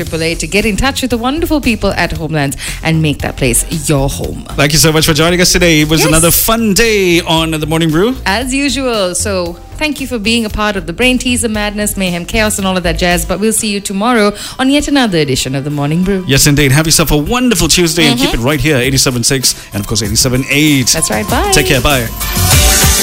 888 to get in touch with the wonderful people at Homelands and make that place your home. Thank you so much for joining us today. It was another fun day on The Morning Brew. As usual. So thank you for being a part of the brain teaser, madness, mayhem, chaos and all of that jazz. But we'll see you tomorrow on yet another edition of The Morning Brew. Yes, indeed. Have yourself a wonderful Tuesday and keep it right here, 87.6 and of course 87.8. That's right. Bye. Take care. Bye.